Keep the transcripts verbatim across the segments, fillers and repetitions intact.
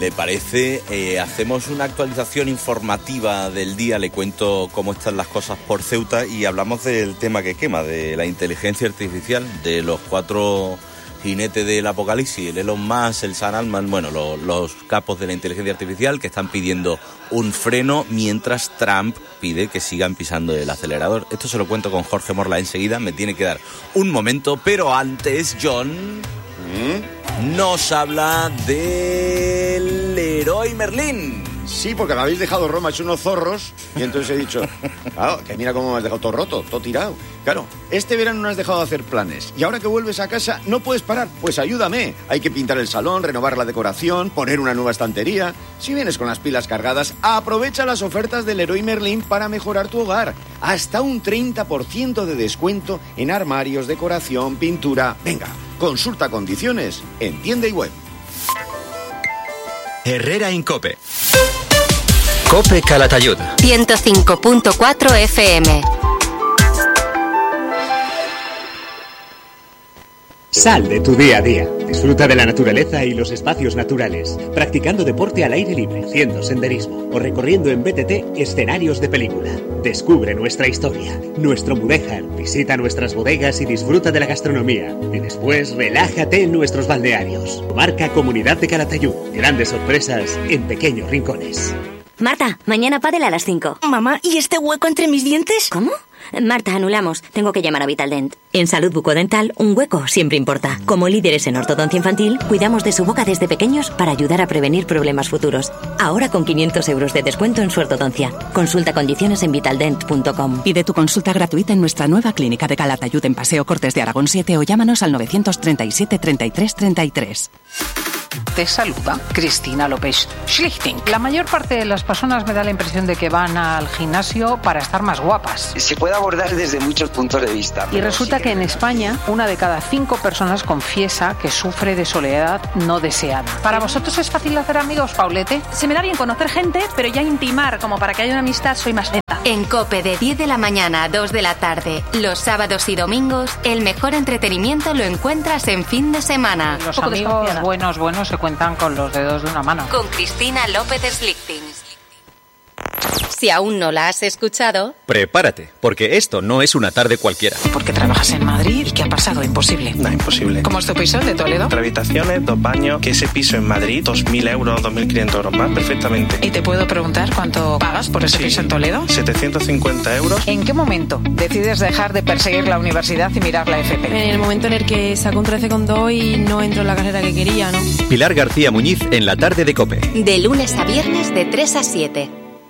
¿le parece? Eh, hacemos una actualización informativa del día, le cuento cómo están las cosas por Ceuta y hablamos del tema que quema, de la inteligencia artificial, de los cuatro jinetes del apocalipsis, el Elon Musk, el Sam Altman, bueno, lo, los capos de la inteligencia artificial que están pidiendo un freno mientras Trump pide que sigan pisando el acelerador. Esto se lo cuento con Jorge Morla enseguida, me tiene que dar un momento, pero antes, John ¿Mm? nos habla del Leroy Merlin. Sí, porque me habéis dejado Roma hecho unos zorros y entonces he dicho, claro, que mira cómo me has dejado todo roto, todo tirado. Claro, este verano no has dejado de hacer planes y ahora que vuelves a casa no puedes parar. Pues ayúdame, hay que pintar el salón, renovar la decoración, poner una nueva estantería. Si vienes con las pilas cargadas, aprovecha las ofertas del Leroy Merlin para mejorar tu hogar. Hasta un treinta por ciento de descuento en armarios, decoración, pintura. Venga, consulta condiciones en tienda y web. Herrera Incope. Cope Calatayud. ciento cinco punto cuatro F M. Sal de tu día a día. Disfruta de la naturaleza y los espacios naturales, practicando deporte al aire libre, haciendo senderismo o recorriendo en B T T escenarios de película. Descubre nuestra historia, nuestro Mudéjar, visita nuestras bodegas y disfruta de la gastronomía. Y después relájate en nuestros balnearios. Marca Comunidad de Calatayud. Grandes sorpresas en pequeños rincones. Marta, mañana pádel a las cinco. Mamá, ¿y este hueco entre mis dientes? ¿Cómo? Marta, anulamos. Tengo que llamar a Vitaldent. En Salud Bucodental, un hueco siempre importa. Como líderes en ortodoncia infantil, cuidamos de su boca desde pequeños para ayudar a prevenir problemas futuros. Ahora con quinientos euros de descuento en su ortodoncia. Consulta condiciones en vitaldent punto com. Pide tu consulta gratuita en nuestra nueva clínica de Calatayud en Paseo Cortes de Aragón siete o llámanos al novecientos treinta y siete, treinta y tres, treinta y tres. Te saluda Cristina López Schlichting. La mayor parte de las personas me da la impresión de que van al gimnasio para estar más guapas. Se puede abordar desde muchos puntos de vista. Y resulta sí que en España una de cada cinco personas confiesa que sufre de soledad no deseada. ¿Para vosotros es fácil hacer amigos, Paulete? Se me da bien conocer gente, pero ya intimar como para que haya una amistad soy más lenta. En COPE de diez de la mañana a dos de la tarde, los sábados y domingos, el mejor entretenimiento lo encuentras en fin de semana. Los amigos buenos, buenos se cuentan con los dedos de una mano. Con Cristina López Schlichting. Si aún no la has escuchado, prepárate, porque esto no es una tarde cualquiera. Porque trabajas en Madrid y ¿qué ha pasado? Imposible. No, imposible. ¿Cómo es tu piso de Toledo? Tres habitaciones, dos baños, que ese piso en Madrid, dos mil euros, dos mil quinientos euros más, perfectamente. ¿Y te puedo preguntar cuánto pagas por ese sí. piso en Toledo? setecientos cincuenta euros. ¿En qué momento decides dejar de perseguir la universidad y mirar la F P? En el momento en el que saco un trece coma dos y no entro en la carrera que quería, ¿no? Pilar García Muñiz en la tarde de COPE. De lunes a viernes de tres a siete.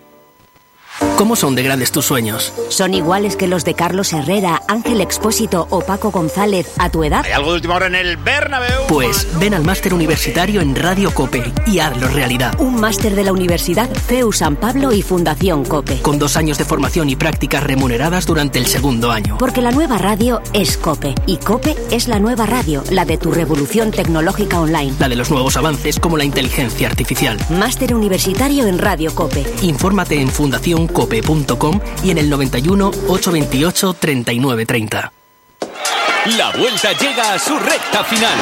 ¿Cómo son de grandes tus sueños? ¿Son iguales que los de Carlos Herrera, Ángel Expósito o Paco González a tu edad? ¿Hay algo de última hora en el Bernabéu? Pues ven al máster universitario en Radio COPE y hazlo realidad. Un máster de la Universidad C E U San Pablo y Fundación COPE. Con dos años de formación y prácticas remuneradas durante el segundo año. Porque la nueva radio es COPE. Y COPE es la nueva radio, la de tu revolución tecnológica online. La de los nuevos avances como la inteligencia artificial. Máster universitario en Radio COPE. Infórmate en fundación cope punto com y en el noventa y uno, ochocientos veintiocho, treinta y nueve treinta. La vuelta llega a su recta final.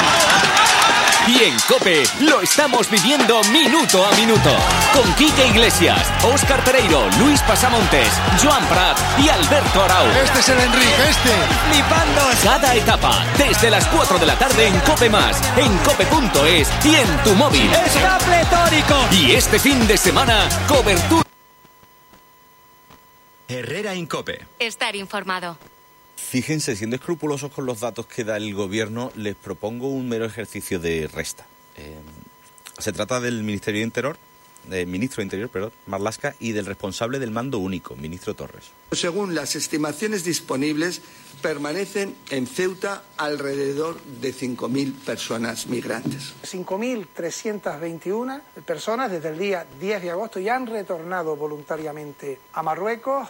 Y en COPE lo estamos viviendo minuto a minuto. Con Quique Iglesias, Óscar Pereiro, Luis Pasamontes, Joan Prat y Alberto Arau. Este es el Enrique, este. Flipando cada etapa, desde las cuatro de la tarde en COPE Más, en cope punto es y en tu móvil. ¡Está pletórico! Y este fin de semana, cobertura. Herrera Incope. Estar informado. Fíjense, siendo escrupulosos con los datos que da el gobierno, les propongo un mero ejercicio de resta. Eh, se trata del Ministerio de Interior, del Ministro de Interior, perdón, Marlaska, y del responsable del mando único, Ministro Torres. Según las estimaciones disponibles, permanecen en Ceuta alrededor de cinco mil personas migrantes. cinco mil trescientas veintiuna personas desde el día diez de agosto ya han retornado voluntariamente a Marruecos.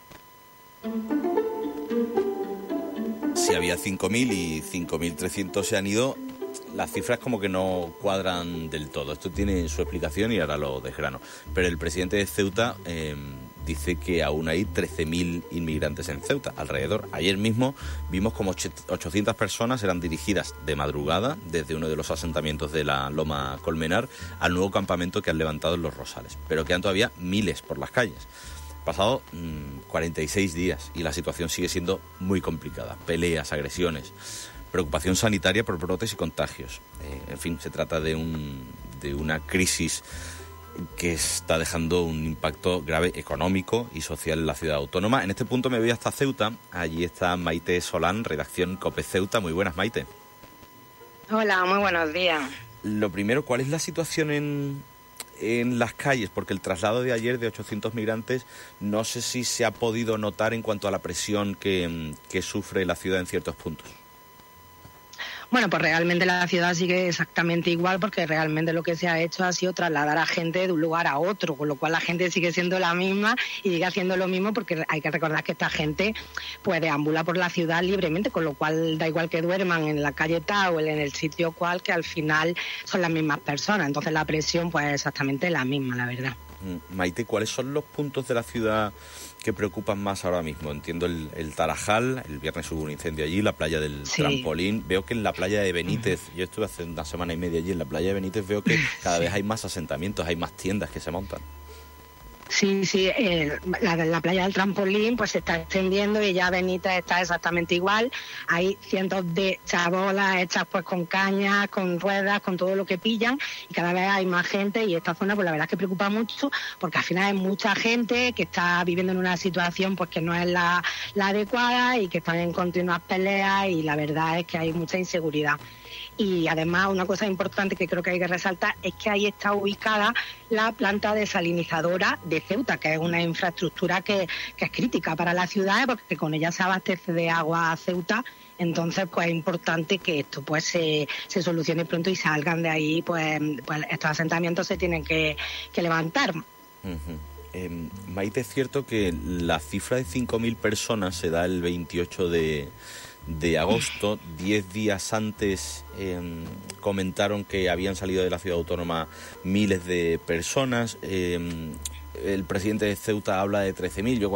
Si había cinco mil y cinco mil trescientos se han ido, las cifras como que no cuadran del todo. Esto tiene su explicación y ahora lo desgrano. Pero el presidente de Ceuta eh, dice que aún hay trece mil inmigrantes en Ceuta, alrededor. Ayer mismo vimos como ochocientas personas eran dirigidas de madrugada desde uno de los asentamientos de la Loma Colmenar al nuevo campamento que han levantado en Los Rosales, pero quedan todavía miles por las calles. Pasado mmm, cuarenta y seis días y la situación sigue siendo muy complicada. Peleas, agresiones, preocupación sanitaria por brotes y contagios. Eh, en fin, se trata de, un, de una crisis que está dejando un impacto grave económico y social en la ciudad autónoma. En este punto me voy hasta Ceuta. Allí está Maite Solán, redacción COPE Ceuta. Muy buenas, Maite. Hola, muy buenos días. Lo primero, ¿cuál es la situación en... en las calles? Porque el traslado de ayer de ochocientos migrantes no sé si se ha podido notar en cuanto a la presión que, que sufre la ciudad en ciertos puntos. Bueno, pues realmente la ciudad sigue exactamente igual, porque realmente lo que se ha hecho ha sido trasladar a gente de un lugar a otro, con lo cual la gente sigue siendo la misma y sigue haciendo lo mismo, porque hay que recordar que esta gente pues deambula por la ciudad libremente, con lo cual da igual que duerman en la calle tal o en el sitio cual, que al final son las mismas personas. Entonces la presión pues es exactamente la misma, la verdad. Maite, ¿cuáles son los puntos de la ciudad que preocupan más ahora mismo? Entiendo el, el Tarajal, el viernes hubo un incendio allí, la playa del sí. Trampolín. Veo que en la playa de Benítez, uh-huh. yo estuve hace una semana y media allí, en la playa de Benítez veo que cada vez hay más asentamientos, hay más tiendas que se montan. Sí, sí, eh, la, la playa del Trampolín pues se está extendiendo y ya Benítez está exactamente igual. Hay cientos de chabolas hechas pues con cañas, con ruedas, con todo lo que pillan, y cada vez hay más gente, y esta zona pues la verdad es que preocupa mucho, porque al final hay mucha gente que está viviendo en una situación pues que no es la, la adecuada, y que están en continuas peleas, y la verdad es que hay mucha inseguridad. Y además una cosa importante que creo que hay que resaltar es que ahí está ubicada la planta desalinizadora de Ceuta, que es una infraestructura que, que es crítica para la ciudad, porque con ella se abastece de agua a Ceuta. Entonces pues es importante que esto pues se, se solucione pronto y salgan de ahí, pues, pues estos asentamientos se tienen que, que levantar. Uh-huh. Eh, Maite, es cierto que la cifra de cinco mil personas se da el veintiocho de agosto, diez días antes eh, comentaron que habían salido de la ciudad autónoma miles de personas. Eh, el presidente de Ceuta habla de trece mil. Yo